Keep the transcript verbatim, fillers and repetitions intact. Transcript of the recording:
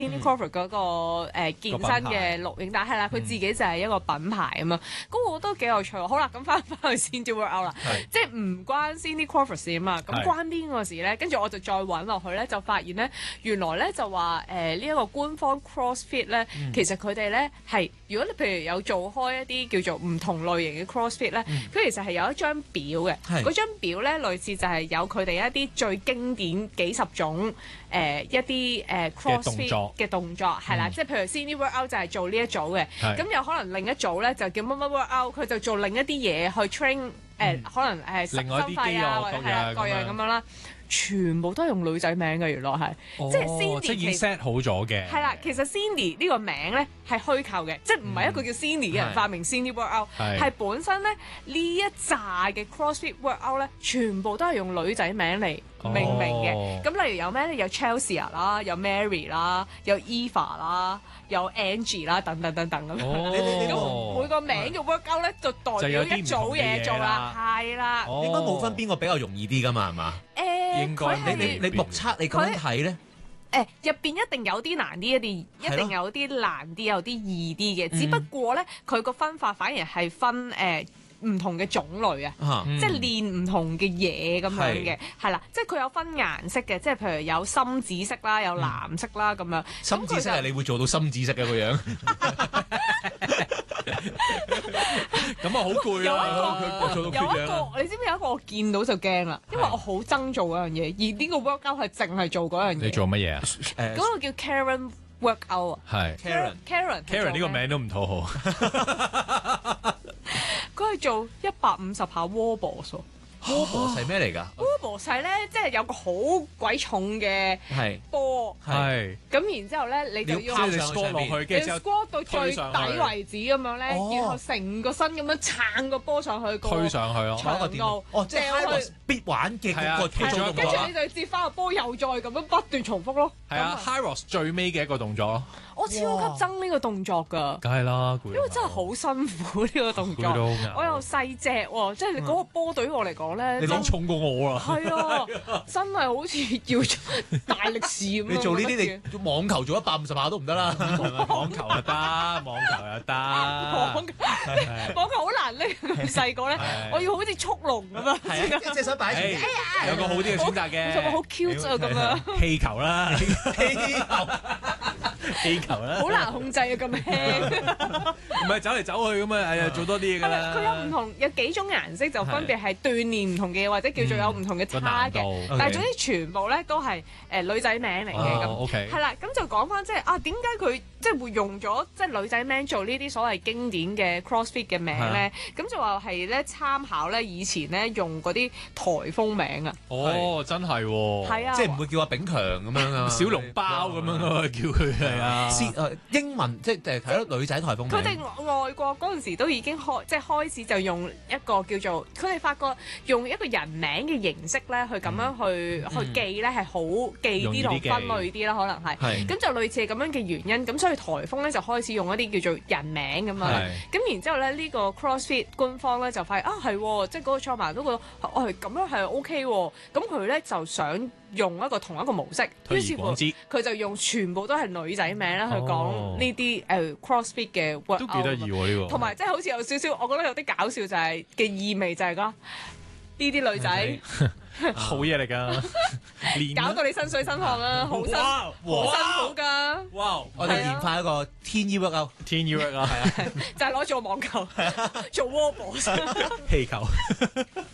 Cindy Crawford 嗰個誒健身嘅錄影帶係啦，佢自己就係一個品牌咁樣，咁我覺得幾有趣喎。好啦，咁翻返去 Cindy Workout 啦，即係唔關 Cindy Crawford 事啊嘛，咁關邊個事咧？跟住我就再揾落去咧，就發現咧，原來咧就話誒呢一個官方 CrossFit 咧，其實佢哋咧係如果你譬如有做開一啲叫做唔同類型嘅 CrossFit 咧，佢其實係有一張表嘅，嗰張表咧類似就係有佢哋一啲最經典幾十種誒一啲誒 CrossFit嘅動作係啦，即係譬如 Cindy Workout 就係做呢一組嘅，咁有可能另一組咧就叫乜乜 Workout，佢就做另一啲嘢去 train 誒，可能誒心肺啊或者係啊各樣咁樣啦，全部都係用女仔名嘅，原來係，即係 Cindy 即係已經 set 好咗嘅。 係啦，其實 Cindy 呢個名咧係虛構嘅，即係唔係一個叫 Cindy 嘅人發明 Cindy Workout，係本身咧呢一紮嘅 CrossFit Workout 咧，全部都係用女仔名嚟命名嘅。咁例如有咩咧？有 Chelsea 啦，有 Mary 啦，有 Eva 啦，有 Angie 啦，等等等等咁樣。咁每個名嘅 Workout 咧就代表一組嘢做啦，係啦。 應該冇分邊個比較容易啲㗎嘛，係嘛？ 誒， 應該你你你目測你咁樣睇咧？ 誒入邊一定有啲難啲，一啲一定有啲難啲，有啲易啲嘅。只不過咧，佢個分法反而係分誒唔同嘅種類啊，即係練唔同嘅嘢咁樣嘅，係啦，即係佢有分顏色嘅，即係譬如有深紫色啦，有藍色啦咁樣。 深紫色係你會做到深紫色嘅個樣。 咁啊好攰啊！ 有一個有一個，你知唔知有一個我見到就驚啦，因為我好憎做嗰樣嘢，而呢個 workout 係淨係做嗰樣嘢。 你做乜嘢啊？ 嗰個叫 Karen workout 啊。 係 Karen Karen Karen 呢個名都唔討好。 佢係做一百五十下 wobble 喎。 Wobble 係咩嚟㗎 ？Wobble 係咧，即係有個好鬼重嘅波， 係咁然之後咧，你就要即係你 squat 落去，跟住 squat 到最底為止咁樣咧，然後成個身咁樣撐個波上去， 推上去咯， 長度哦，即係必玩嘅嗰個動作， 跟住你就接翻個波，又再咁樣不斷重複咯。 係啊 ，Hyros 最尾嘅一個動作咯。 我超級憎呢個動作㗎， 梗係啦， 因為真係好辛苦呢個動作，我又細隻喎，即係你嗰個波對於我嚟講咧， 你諗重過我啦， 係啊，真係好似要做大力士咁。 你做呢啲，你網球做一百五十下都唔得啦， 網球又得，網球又得， 網球網球好難拎，細個咧，我要好似速龍咁啊， 一隻手擺住， 有個好啲嘅選擇嘅， 係咪好 cute 啊咁樣？ 氣球啦， 氣球。 氣球啦， 好難控制啊！咁輕， 唔係走嚟走去咁啊！哎呀，做多啲嘢㗎啦。 佢有唔同，有幾種顏色就分別係鍛鍊唔同嘅嘢，或者叫做有唔同嘅差嘅。但係總之全部咧都係誒女仔名嚟嘅咁。 OK， 係啦，咁就講翻即係啊，點解佢即係會用咗即係女仔名做呢啲所謂經典嘅 CrossFit 嘅名咧？咁就話係咧參考咧以前咧用嗰啲颱風名啊。 哦，真係喎。 係啊， 即係唔會叫阿炳強咁樣啊， 小籠包咁樣啊，叫佢係啊。 誒英文即係睇到女仔颱風名。 佢哋外國嗰陣時都已經開即係開始就用一個叫做佢哋發覺用一個人名嘅形式咧去咁樣去、嗯、去記咧係好記啲同分類啲啦，可能係。咁就類似咁樣嘅原因，咁所以颱風咧就開始用一啲叫做人名咁樣。咁然之後咧呢、這個 CrossFit 官方咧就發現啊係，即係嗰個創辦人都覺得哦咁樣係 OK 喎，咁佢咧就想用一個同一個模式，於是乎佢就用全部都係女仔名咧去講呢啲誒 CrossFit 嘅 workout， 都幾得意喎呢個。 同埋即係好似有少少，我覺得有啲搞笑就係、是、嘅意味就係講呢啲女仔好嘢嚟㗎， 搞到你身水身汗啦，好辛好辛苦㗎。 哇！我哋研發一個天衣 workout， 天衣 workout 係啊， 就係攞做網球做 wobble 氣球。